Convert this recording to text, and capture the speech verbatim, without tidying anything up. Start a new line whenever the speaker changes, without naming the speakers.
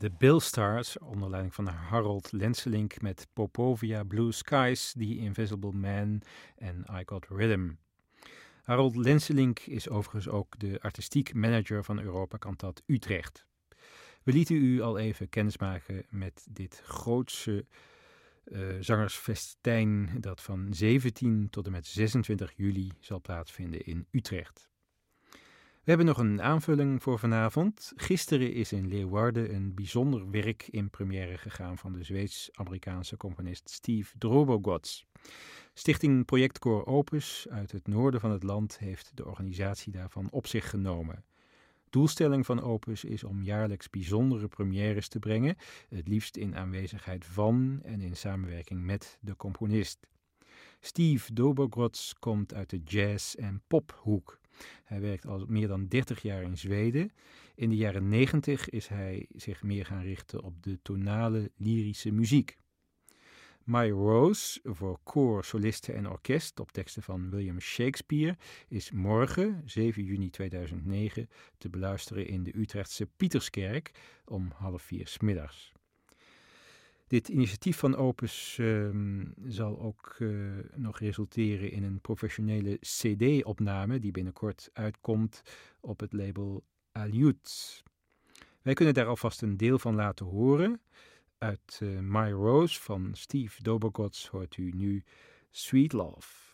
De Bill Stars, onder leiding van Harold Lenselink met Popovia Blue Skies, The Invisible Man en I Got Rhythm. Harold Lenselink is overigens ook de artistiek manager van Europa Cantat Utrecht. We lieten u al even kennismaken met dit grootse uh, zangersfestijn dat van zeventien tot en met zesentwintig juli zal plaatsvinden in Utrecht. We hebben nog een aanvulling voor vanavond. Gisteren is in Leeuwarden een bijzonder werk in première gegaan van de Zweeds-Amerikaanse componist Steve Drobogots. Stichting Projectkoor Opus uit het noorden van het land heeft de organisatie daarvan op zich genomen. Doelstelling van Opus is om jaarlijks bijzondere premières te brengen, het liefst in aanwezigheid van en in samenwerking met de componist. Steve Drobogots komt uit de jazz- en pophoek. Hij werkt al meer dan dertig jaar in Zweden. In de jaren negentig is hij zich meer gaan richten op de tonale lyrische muziek. My Rose voor koor, solisten en orkest op teksten van William Shakespeare is morgen, zeven juni tweeduizend negen, te beluisteren in de Utrechtse Pieterskerk om half vier 's middags. Dit initiatief van Opus uh, zal ook uh, nog resulteren in een professionele cd-opname die binnenkort uitkomt op het label Aliut. Wij kunnen daar alvast een deel van laten horen. Uit uh, My Rose van Steve Drobogots hoort u nu Sweet Love.